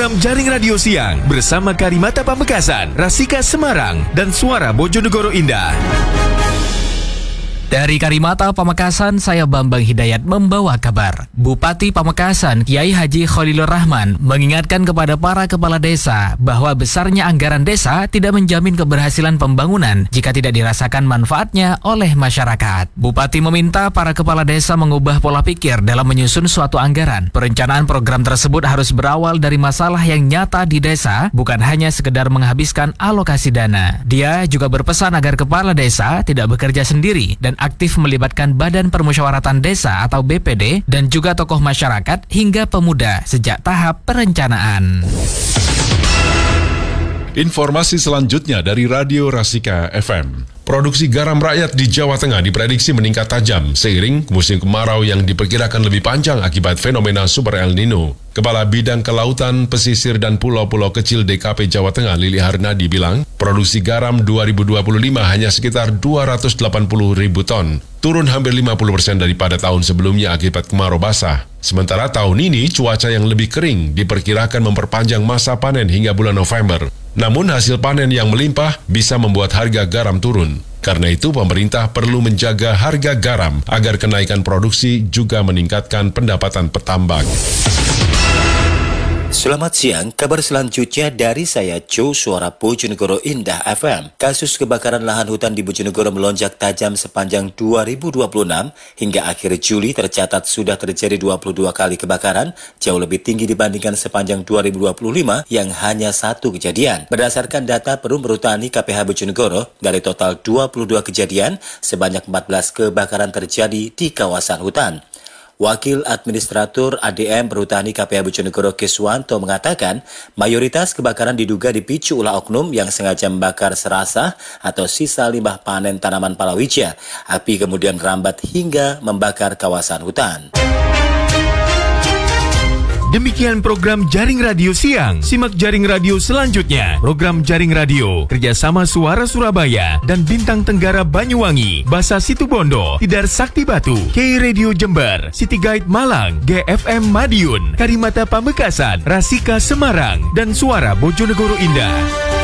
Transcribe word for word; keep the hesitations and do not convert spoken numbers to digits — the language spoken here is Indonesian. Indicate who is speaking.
Speaker 1: program Jaring Radio Siang bersama Karimata Pamekasan, Rasika Semarang, dan Suara Bojonegoro Indah.
Speaker 2: Dari Karimata Pamekasan, saya Bambang Hidayat membawa kabar. Bupati Pamekasan, Kiai Haji Khalilur Rahman, mengingatkan kepada para kepala desa bahwa besarnya anggaran desa tidak menjamin keberhasilan pembangunan jika tidak dirasakan manfaatnya oleh masyarakat. Bupati meminta para kepala desa mengubah pola pikir dalam menyusun suatu anggaran. Perencanaan program tersebut harus berawal dari masalah yang nyata di desa, bukan hanya sekedar menghabiskan alokasi dana. Dia juga berpesan agar kepala desa tidak bekerja sendiri dan aktif melibatkan Badan Permusyawaratan Desa atau B P D dan juga tokoh masyarakat hingga pemuda sejak tahap perencanaan.
Speaker 3: Informasi selanjutnya dari Radio Rasika F M. Produksi garam rakyat di Jawa Tengah diprediksi meningkat tajam seiring musim kemarau yang diperkirakan lebih panjang akibat fenomena Super El Nino. Kepala Bidang Kelautan, Pesisir dan Pulau-Pulau Kecil D K P Jawa Tengah, Lili Harnadi, bilang produksi garam dua ribu dua puluh lima hanya sekitar dua ratus delapan puluh ribu ton, turun hampir lima puluh persen daripada tahun sebelumnya akibat kemarau basah. Sementara tahun ini cuaca yang lebih kering diperkirakan memperpanjang masa panen hingga bulan November. Namun hasil panen yang melimpah bisa membuat harga garam turun. Karena itu pemerintah perlu menjaga harga garam agar kenaikan produksi juga meningkatkan pendapatan petambak.
Speaker 4: Selamat siang, kabar selanjutnya dari saya Joe, Suara Bojonegoro Indah F M. Kasus kebakaran lahan hutan di Bojonegoro melonjak tajam sepanjang dua ribu dua puluh enam hingga akhir Juli tercatat sudah terjadi dua puluh dua kali kebakaran, jauh lebih tinggi dibandingkan sepanjang dua ribu dua puluh lima yang hanya satu kejadian. Berdasarkan data Perum Perhutani K P H Bojonegoro, dari total dua puluh dua kejadian, sebanyak empat belas kebakaran terjadi di kawasan hutan. Wakil Administratur A D M Perhutani K P H Bojonegoro Keswanto mengatakan mayoritas kebakaran diduga dipicu ulah oknum yang sengaja membakar serasah atau sisa limbah panen tanaman palawija. Api kemudian merambat hingga membakar kawasan hutan.
Speaker 1: Demikian program Jaring Radio Siang. Simak Jaring Radio selanjutnya. Program Jaring Radio kerjasama Suara Surabaya dan Bintang Tenggara Banyuwangi, Basa Situbondo, Tidar Sakti Batu, K Radio Jember, City Guide Malang, G F M Madiun, Karimata Pamekasan, Rasika Semarang, dan Suara Bojonegoro Indah.